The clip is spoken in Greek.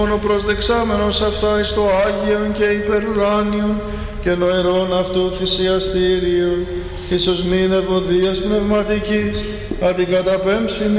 μόνο προσδεξάμενος αυτά εις το Άγιον και υπερουράνιον και νοερών αυτού θυσιαστήριον, ίσως μην ευωδίας πνευματικής, αντικαταπέμψιμη